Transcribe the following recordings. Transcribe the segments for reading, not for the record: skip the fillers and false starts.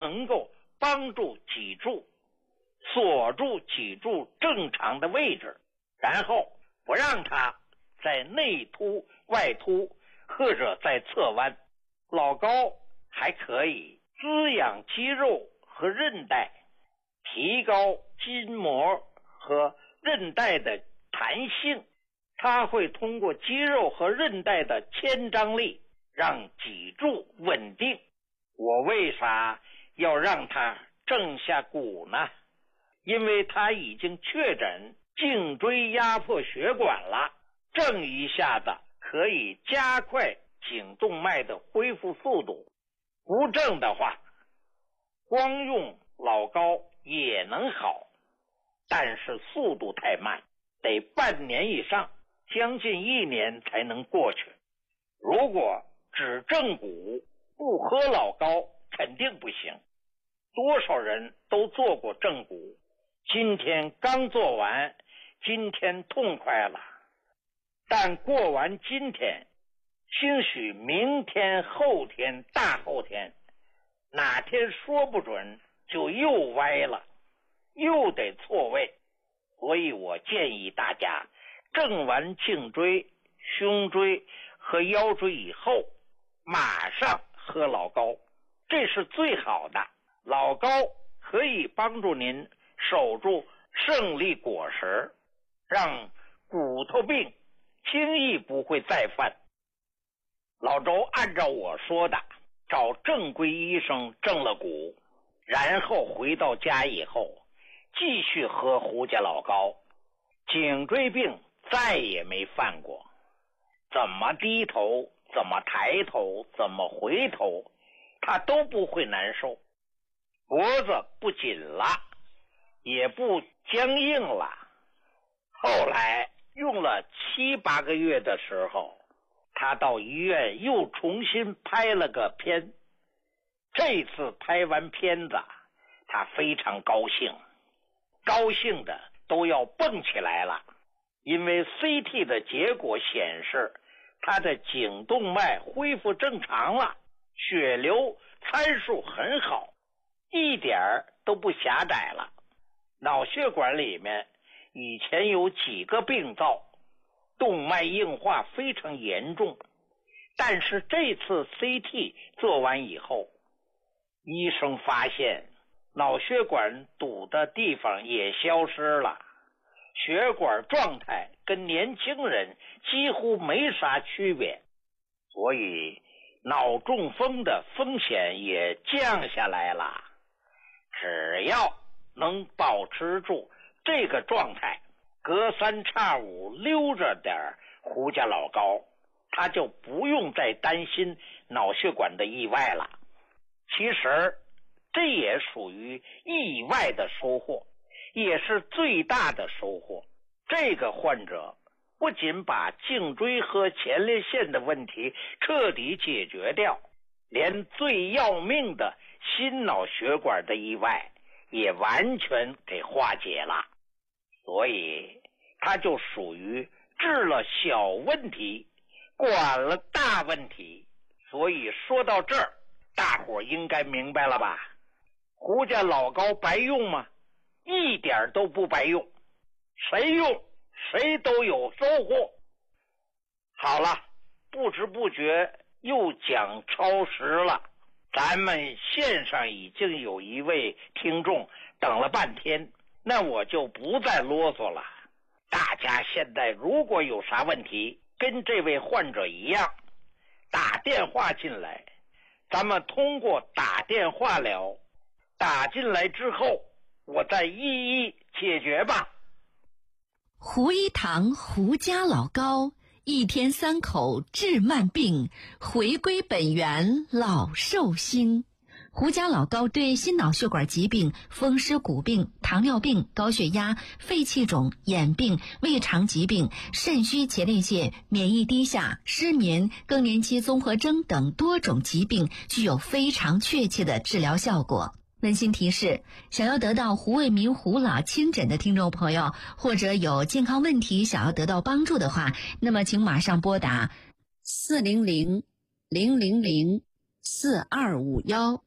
能够帮助脊柱锁住脊柱正常的位置，然后不让它在内凸、外凸或者在侧弯。老高还可以滋养肌肉和韧带，提高筋膜和韧带的弹性。它会通过肌肉和韧带的牵张力让脊柱稳定。我为啥要让它正下骨呢？因为它已经确诊颈椎压迫血管了，正一下子可以加快颈动脉的恢复速度。不正的话，光用老高也能好，但是速度太慢，得半年以上，将近1年才能过去。如果只正骨不喝老高肯定不行。多少人都做过正骨，今天刚做完，今天痛快了，但过完今天，兴许明天、后天、大后天，哪天说不准就又歪了，又得错位。所以我建议大家正完颈椎、胸椎和腰椎以后，马上喝老高，这是最好的。老高可以帮助您守住胜利果实，让骨头病轻易不会再犯。老周按照我说的，找正规医生正了骨，然后回到家以后继续喝胡家老高，颈椎病再也没犯过。怎么低头，怎么抬头，怎么回头，他都不会难受。脖子不紧了，也不僵硬了。后来用了7、8个月的时候，他到医院又重新拍了个片。这次拍完片子，他非常高兴，高兴的都要蹦起来了。因为 CT 的结果显示，他的颈动脉恢复正常了，血流参数很好，一点都不狭窄了。脑血管里面以前有几个病灶，动脉硬化非常严重，但是这次 CT 做完以后，医生发现脑血管堵的地方也消失了，血管状态跟年轻人几乎没啥区别，所以脑中风的风险也降下来了。只要能保持住这个状态，隔3差5溜着点胡家老高，他就不用再担心脑血管的意外了。其实这也属于意外的收获，也是最大的收获。这个患者不仅把颈椎和前列腺的问题彻底解决掉，连最要命的心脑血管的意外也完全给化解了。所以他就属于治了小问题，管了大问题。所以说到这儿，大伙应该明白了吧？胡家老高白用吗？一点都不白用，谁用谁都有收获。好了，不知不觉又讲超时了，咱们线上已经有一位听众等了半天，那我就不再啰嗦了。大家现在如果有啥问题，跟这位患者一样，打电话进来，咱们通过打电话聊，打进来之后我再一一解决吧。 胡一堂胡家老高，1天3口治慢病，回归本源老寿星。胡家老高对心脑血管疾病、风湿骨病、糖尿病、高血压、肺气肿、眼病、胃肠疾病、肾虚前列腺、免疫低下、失眠、更年期综合征等多种疾病具有非常确切的治疗效果。温馨提示，想要得到胡卫民胡老亲诊的听众朋友，或者有健康问题想要得到帮助的话，那么请马上拨打400-000-4251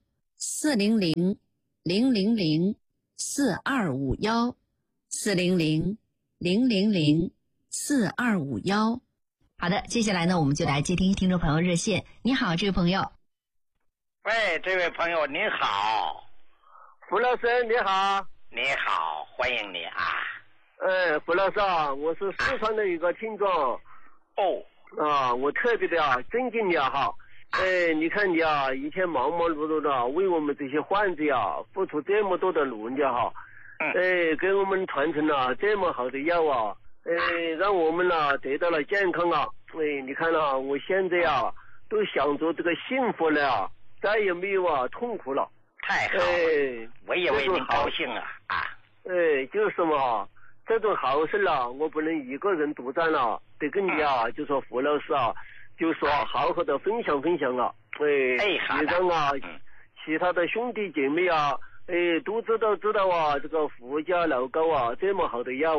400-000-4251，400-000-4251。好的，接下来呢，我们就来接听听众朋友热线。你好，这位朋友。 喂，这位朋友您好。 胡老师你好。 你好，欢迎你啊。 胡老师啊，我是四川的一个听众。我特别的尊敬你哈。你看你一天忙忙碌碌的为我们这些患者付出这么多的努力哈。给我们传承了这么好的药让我们得到了健康你看我现在都想着这个幸福了再也没有痛苦了。 太好了，我也为您高兴就是嘛，这种好事我不能一个人独占了，得跟你就说胡老师就说好好的分享分享也让其他的兄弟姐妹都知道这个胡家老高这么好的药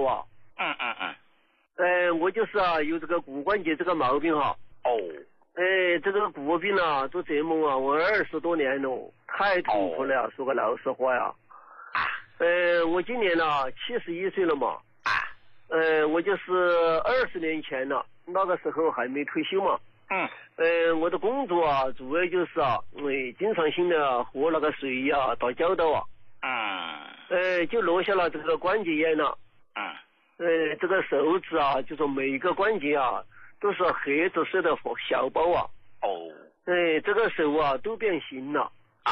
我就是有这个骨关节这个毛病这个骨病都折磨我20多年了，太痛苦了说个老实话我今年71岁了嘛我就是20年前了，那个时候还没退休嘛我的工作主要就是经常性的和那个水打交道就落下了这个关节炎了这个手指就说每一个关节都是黑紫色的小包这个手都变形了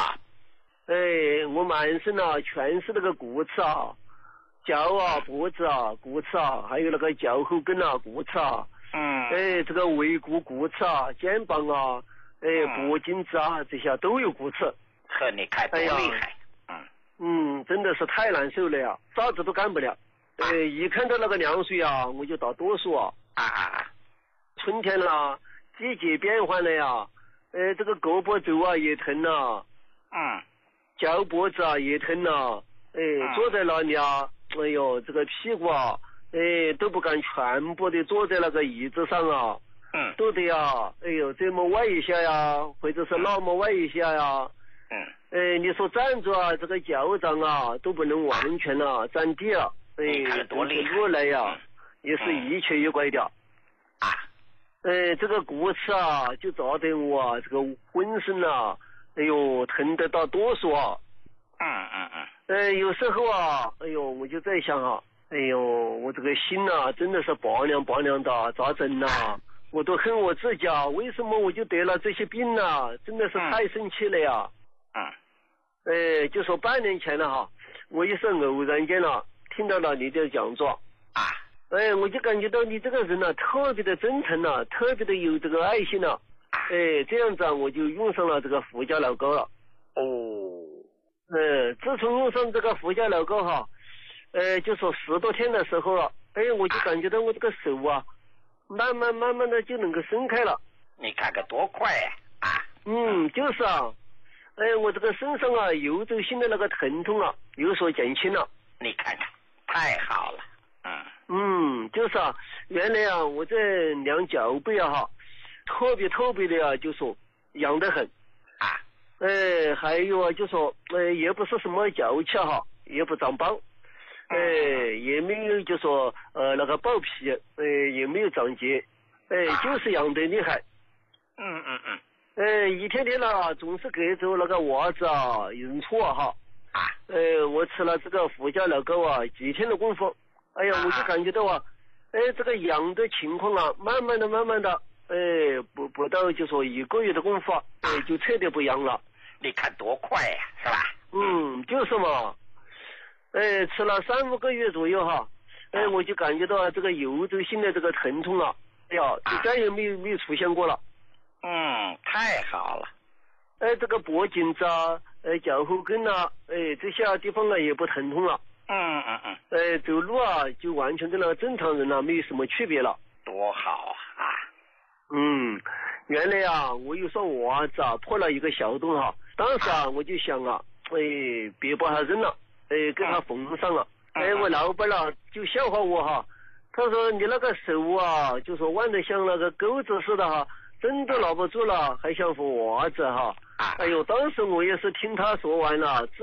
我满身全是那个骨刺脚脖子骨刺还有那个脚后跟骨刺这个尾骨骨刺肩膀脖颈子这些都有骨刺。 呵，你看多厉害真的是太难受了啥子都干不了一看到那个凉水我就打哆嗦春天了季节变换了这个胳膊肘也疼了脚脖子也疼了坐在那里这个屁股都不敢全部的坐在那个椅子上都得这么歪一下或者是那么歪一下你说站着这个脚掌都不能完全站地了多厉害，来也是一瘸一拐的这个骨刺就砸得我这个浑身疼得到哆嗦有时候我就在想我这个心真的是拔凉拔凉的咋整我都恨我自己为什么我就得了这些病真的是太生气了就说半年前了我也是偶然间听到了你的讲座我就感觉到你这个人特别的真诚特别的有这个爱心这样子我就用上了这个胡家老高了自从用上这个胡家老高就说10多天的时候我就感觉到我这个手慢慢的就能够伸开了。 你看看多快就是我这个身上游走性的那个疼痛有所减轻了。 你看看太好了就是原来我这两脚背特别的就说痒得很还有就说也不是什么脚气也不长包也没有就说那个爆皮也没有长结就是痒得厉害一天天总是隔着那个袜子认错我吃了这个胡家老高几天的功夫我就感觉到这个痒的情况慢慢的不到就说1个月的功夫就彻底不痒了。 你看多快是吧就是嘛吃了3-5个月左右我就感觉到这个游走性的这个疼痛就再也没有出现过了。 太好了这个脖颈子脚后跟这些地方也不疼痛了。走路就完全跟那个正常人没有什么区别了。 多好原来我有双袜子破了一个小洞当时我就想别把它扔了给它缝上了我老板就笑话我他说你那个手就说弯得像那个钩子似的真的拿不住了还想缝袜子啊。 哎呦，当时我也是听他说完了。